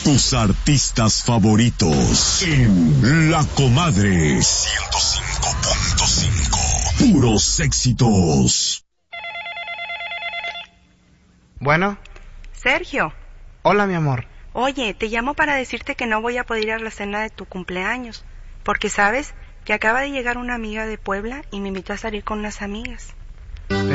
Tus artistas favoritos en La Comadre 105.5. Puros éxitos. Bueno. Sergio. Hola, mi amor. Oye, te llamo para decirte que no voy a poder ir a la cena de tu cumpleaños, porque sabes que acaba de llegar una amiga de Puebla y me invitó a salir con unas amigas.